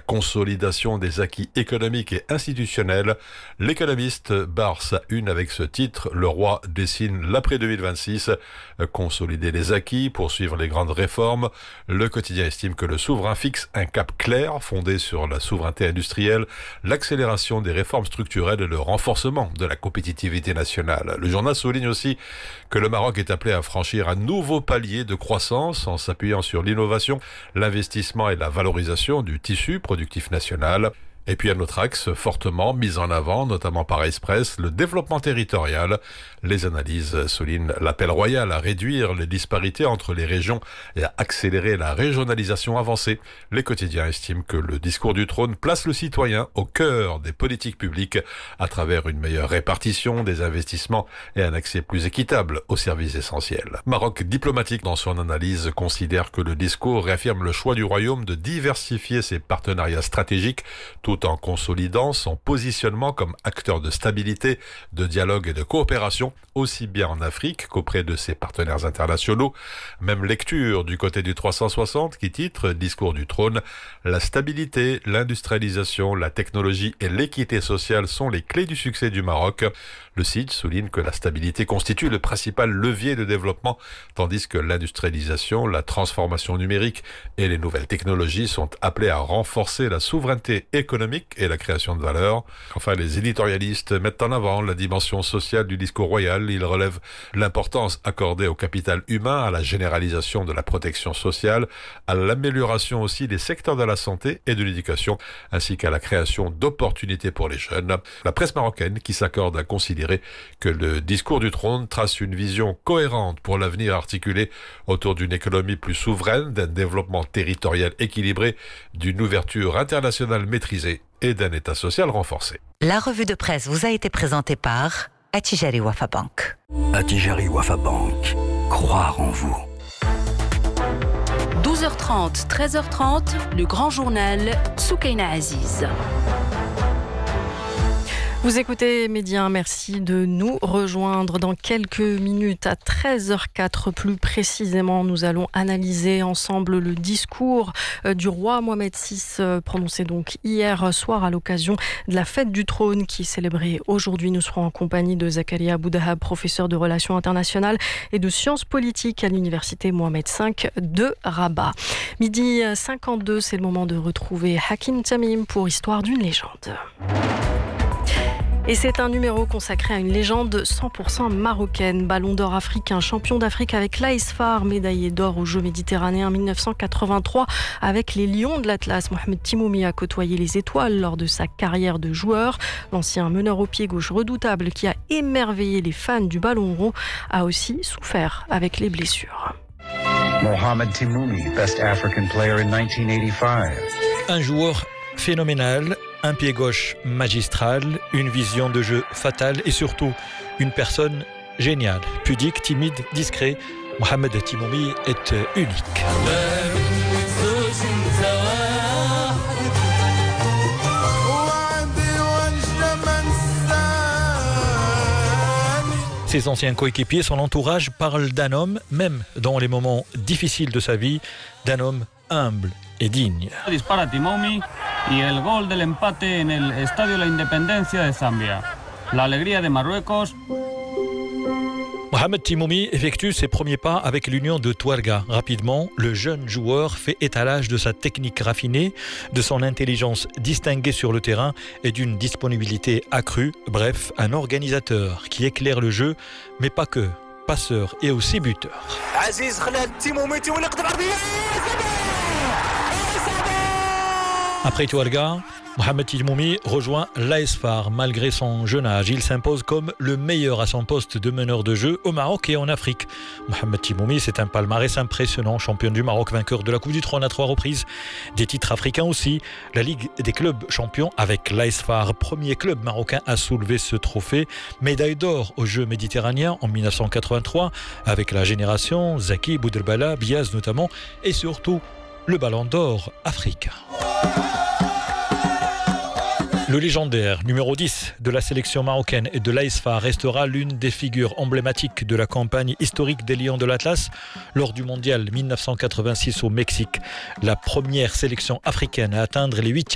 consolidation des acquis économiques et institutionnels, l'économiste barre sa une avec ce titre. Le roi dessine l'après 2026. Consolider les acquis, poursuivre les grandes réformes. Le quotidien estime que le souverain fixe un cap clair fondé sur la souveraineté industrielle, l'accélération des réformes structurelles et le renforcement de la compétitivité nationale. Le journal souligne aussi que le Maroc est appelé à franchir un nouveau palier de croissance en s'appuyant sur l'innovation, l'investissement et la valorisation du tissu productif national. Et puis un autre axe fortement mis en avant, notamment par Express, le développement territorial. Les analyses soulignent l'appel royal à réduire les disparités entre les régions et à accélérer la régionalisation avancée. Les quotidiens estiment que le discours du trône place le citoyen au cœur des politiques publiques à travers une meilleure répartition des investissements et un accès plus équitable aux services essentiels. Maroc diplomatique, dans son analyse, considère que le discours réaffirme le choix du royaume de diversifier ses partenariats stratégiques tout en consolidant son positionnement comme acteur de stabilité, de dialogue et de coopération, aussi bien en Afrique qu'auprès de ses partenaires internationaux. Même lecture du côté du 360 qui titre « Discours du trône ». La stabilité, l'industrialisation, la technologie et l'équité sociale sont les clés du succès du Maroc. Le site souligne que la stabilité constitue le principal levier de développement, tandis que l'industrialisation, la transformation numérique et les nouvelles technologies sont appelées à renforcer la souveraineté économique et la création de valeur. Enfin, les éditorialistes mettent en avant la dimension sociale du discours royal. Ils relèvent l'importance accordée au capital humain, à la généralisation de la protection sociale, à l'amélioration aussi des secteurs de la santé et de l'éducation, ainsi qu'à la création d'opportunités pour les jeunes. La presse marocaine qui s'accorde à considérer que le discours du trône trace une vision cohérente pour l'avenir articulé autour d'une économie plus souveraine, d'un développement territorial équilibré, d'une ouverture internationale maîtrisée et d'un État social renforcé. La revue de presse vous a été présentée par Attijari Wafa Bank. Attijari Wafa Bank. Croire en vous. 12h30, 13h30, le grand journal Soukaina Aziz. Vous écoutez Média, merci de nous rejoindre dans quelques minutes à 13h04 plus précisément. Nous allons analyser ensemble le discours du roi Mohamed VI prononcé donc hier soir à l'occasion de la fête du trône qui est célébrée aujourd'hui. Nous serons en compagnie de Zakaria Boudahab, professeur de relations internationales et de sciences politiques à l'université Mohamed V de Rabat. Midi 52, c'est le moment de retrouver Hakim Tamim pour Histoire d'une légende. Et c'est un numéro consacré à une légende 100% marocaine. Ballon d'or africain, champion d'Afrique avec l'AS FAR, médaillé d'or aux Jeux méditerranéens 1983 avec les Lions de l'Atlas. Mohamed Timoumi a côtoyé les étoiles lors de sa carrière de joueur. L'ancien meneur au pied gauche redoutable qui a émerveillé les fans du ballon rond a aussi souffert avec les blessures. Mohamed Timoumi, best African player in 1985. Un joueur phénoménal, un pied gauche magistral, une vision de jeu fatale et surtout une personne géniale. Pudique, timide, discret, Mohamed Timoumi est unique. Ses anciens coéquipiers, son entourage parlent d'un homme, même dans les moments difficiles de sa vie, d'un homme humble et digne. Dispara Timoumi y el gol del empate en el Estadio La Independencia de Zambia. La alegría de Marruecos. Mohamed Timoumi effectue ses premiers pas avec l'Union de Touarega. Rapidement, le jeune joueur fait étalage de sa technique raffinée, de son intelligence distinguée sur le terrain et d'une disponibilité accrue. Bref, un organisateur qui éclaire le jeu, mais pas que. Passeur et aussi buteur. Après Touarega, Mohamed Timoumi rejoint l'AS FAR. Malgré son jeune âge, il s'impose comme le meilleur à son poste de meneur de jeu au Maroc et en Afrique. Mohamed Timoumi, c'est un palmarès impressionnant. Champion du Maroc, vainqueur de la Coupe du Trône à 3 reprises. Des titres africains aussi. La Ligue des clubs champions avec l'AS FAR. Premier club marocain à soulever ce trophée. Médaille d'or aux Jeux méditerranéens en 1983 avec la génération Zaki, Bouderbala, Biaz notamment. Et surtout, le Ballon d'or africain. Le légendaire numéro 10 de la sélection marocaine et de l'AS FAR restera l'une des figures emblématiques de la campagne historique des Lions de l'Atlas lors du mondial 1986 au Mexique. La première sélection africaine à atteindre les 8e